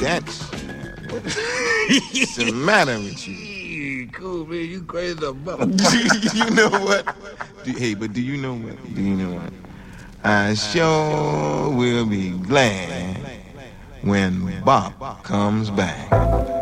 That's what's the matter with you? Cool, man. You crazy about You know what? Hey, but do you know what? Do you know what? I sure will be glad when Bob comes back.